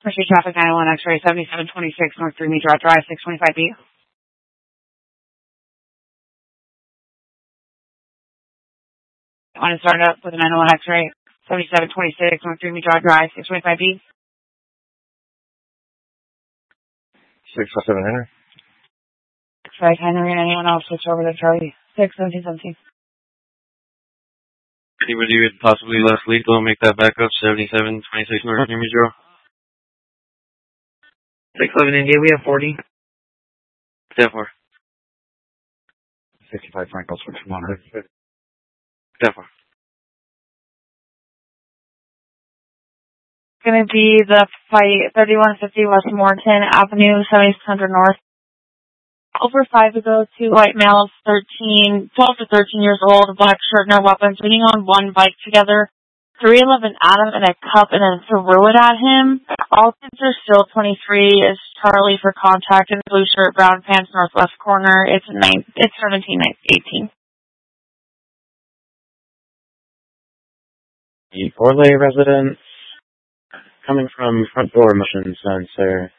Pursuit traffic 901 X-ray 7726 North 3 Meat Drive 625B. I want to start up with a 901 X-ray 7726 North 3 Meat Drive 625B. 657 Henry. Right, Henry, and anyone else switch over to Charlie 61717. Anybody with possibly less lethal, make that back up 7726 North New Meat 611 India, we have 40. 10-4. 65 Frank, I'll switch from 100. 10-4. Going to be the fight 3150 West Morton Avenue, 7600 North. Over 5 ago, 2 white males, 12 to 13 years old, black shirt, no weapons, leaning on one bike together. 311 Adam in a cup and then threw it at him. All kids are still 23. Is Charlie for contact in blue shirt, brown pants, northwest corner. It's 1718. The Orley residence coming from front door motion sensor.